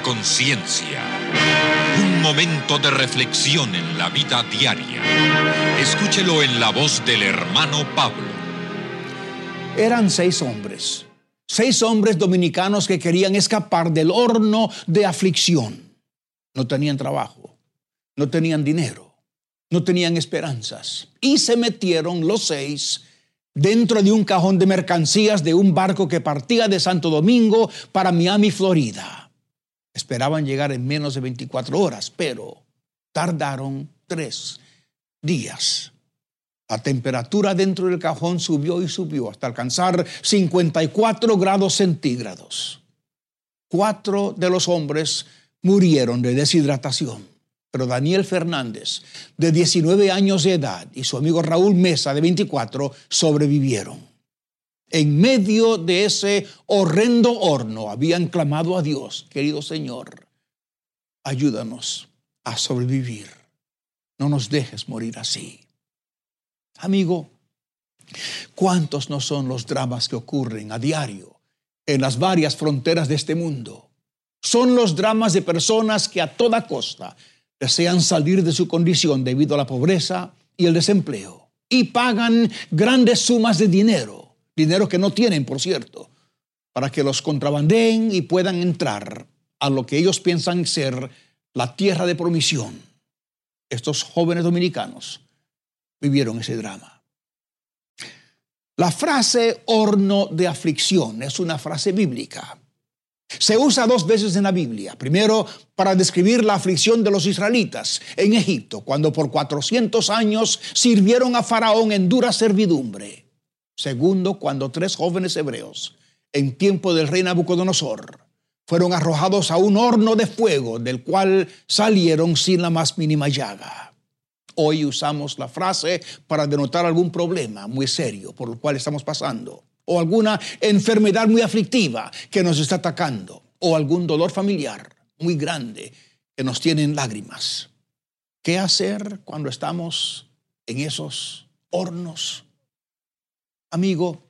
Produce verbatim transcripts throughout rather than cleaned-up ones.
conciencia. Un momento de reflexión en la vida diaria. Escúchelo en la voz del hermano Pablo. Eran seis hombres, seis hombres dominicanos que querían escapar del horno de aflicción. No tenían trabajo, no tenían dinero, no tenían esperanzas. Y se metieron los seis dentro de un cajón de mercancías de un barco que partía de Santo Domingo para Miami, Florida. Esperaban llegar en menos de veinticuatro horas, pero tardaron tres días. La temperatura dentro del cajón subió y subió hasta alcanzar cincuenta y cuatro grados centígrados. Cuatro de los hombres murieron de deshidratación, pero Daniel Fernández, de diecinueve años de edad, y su amigo Raúl Mesa, de veinticuatro, sobrevivieron. En medio de ese horrendo horno habían clamado a Dios: querido Señor, ayúdanos a sobrevivir. No nos dejes morir así. Amigo, ¿cuántos no son los dramas que ocurren a diario en las varias fronteras de este mundo? Son los dramas de personas que a toda costa desean salir de su condición debido a la pobreza y el desempleo, y pagan grandes sumas de dinero, dinero que no tienen, por cierto, para que los contrabandeen y puedan entrar a lo que ellos piensan ser la tierra de promisión. Estos jóvenes dominicanos vivieron ese drama. La frase horno de aflicción es una frase bíblica. Se usa dos veces en la Biblia. Primero, para describir la aflicción de los israelitas en Egipto, cuando por cuatrocientos años sirvieron a Faraón en dura servidumbre. Segundo, cuando tres jóvenes hebreos, en tiempo del rey Nabucodonosor, fueron arrojados a un horno de fuego del cual salieron sin la más mínima llaga. Hoy usamos la frase para denotar algún problema muy serio por el cual estamos pasando, o alguna enfermedad muy aflictiva que nos está atacando, o algún dolor familiar muy grande que nos tiene en lágrimas. ¿Qué hacer cuando estamos en esos hornos? Amigo,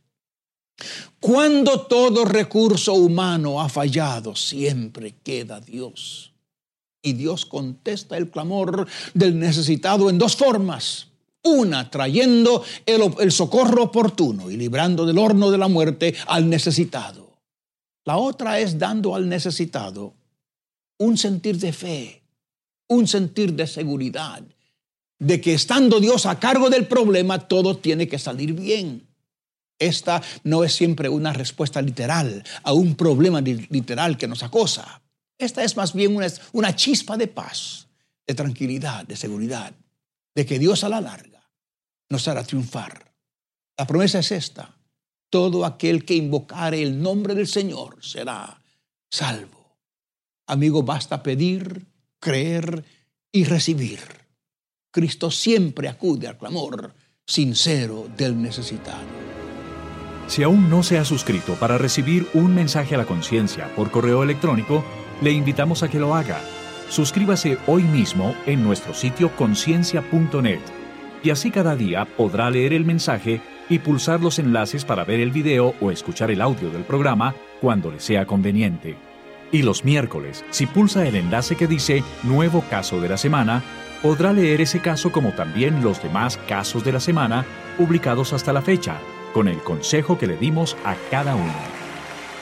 cuando todo recurso humano ha fallado, siempre queda Dios. Y Dios contesta el clamor del necesitado en dos formas. Una, trayendo el, el socorro oportuno y librando del horno de la muerte al necesitado. La otra es dando al necesitado un sentir de fe, un sentir de seguridad, de que estando Dios a cargo del problema, todo tiene que salir bien. Esta no es siempre una respuesta literal a un problema literal que nos acosa. Esta es más bien una, una chispa de paz, de tranquilidad, de seguridad, de que Dios a la larga nos hará triunfar. La promesa es esta: todo aquel que invocare el nombre del Señor será salvo. Amigo, basta pedir, creer y recibir. Cristo siempre acude al clamor sincero del necesitado. Si aún no se ha suscrito para recibir un mensaje a la conciencia por correo electrónico, le invitamos a que lo haga. Suscríbase hoy mismo en nuestro sitio conciencia punto net y así cada día podrá leer el mensaje y pulsar los enlaces para ver el video o escuchar el audio del programa cuando le sea conveniente. Y los miércoles, si pulsa el enlace que dice Nuevo Caso de la Semana, podrá leer ese caso como también los demás casos de la semana publicados hasta la fecha, con el consejo que le dimos a cada uno.